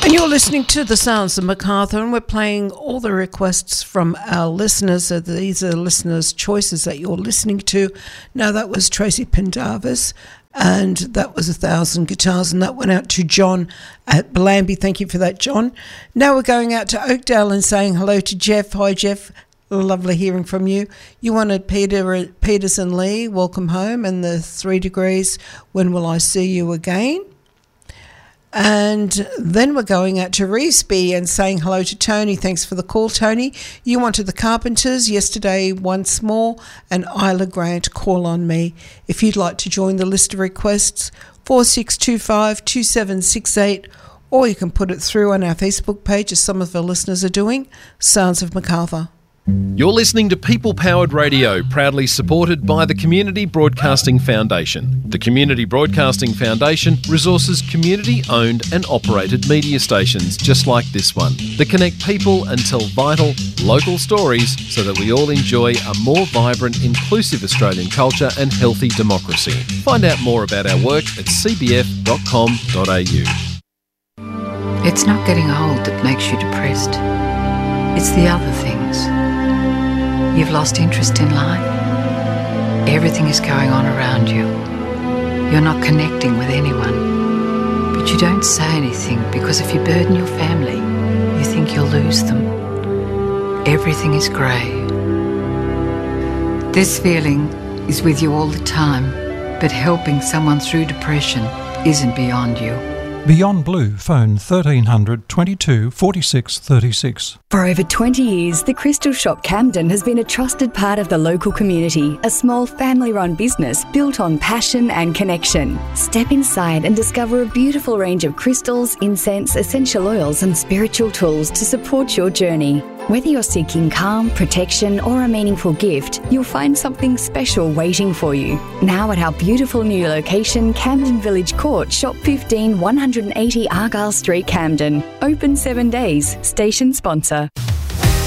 And you're listening to The Sounds of MacArthur, and we're playing all the requests from our listeners. So these are listeners' choices that you're listening to. Now, that was Tracy Pendarvis, and that was 1,000 Guitars, and that went out to John at Bellambi. Thank you for that, John. Now we're going out to Oakdale and saying hello to Jeff. Hi, Jeff. Lovely hearing from you. You wanted Peters and Lee, Welcome Home, and the 3 Degrees, When Will I See You Again? And then we're going out to Reesby and saying hello to Tony. Thanks for the call, Tony. You wanted the Carpenters, Yesterday Once More, and Isla Grant, Call on Me. If you'd like to join the list of requests, 4625-2768, or you can put it through on our Facebook page, as some of our listeners are doing, Sounds of MacArthur. You're listening to People Powered Radio, proudly supported by the Community Broadcasting Foundation. The Community Broadcasting Foundation resources community-owned and operated media stations just like this one that connect people and tell vital, local stories so that we all enjoy a more vibrant, inclusive Australian culture and healthy democracy. Find out more about our work at cbf.com.au. It's not getting old that makes you depressed. It's the other things. You've lost interest in life. Everything is going on around you. You're not connecting with anyone. But you don't say anything because if you burden your family, you think you'll lose them. Everything is grey. This feeling is with you all the time, but helping someone through depression isn't beyond you. Beyond Blue, phone 1300 22 46 36. For over 20 years, the Crystal Shop Camden has been a trusted part of the local community, a small family-run business built on passion and connection. Step inside and discover a beautiful range of crystals, incense, essential oils and spiritual tools to support your journey. Whether you're seeking calm, protection or a meaningful gift, you'll find something special waiting for you. Now at our beautiful new location, Camden Village Court, Shop 15, 180 Argyle Street, Camden. Open 7 days. Station sponsor.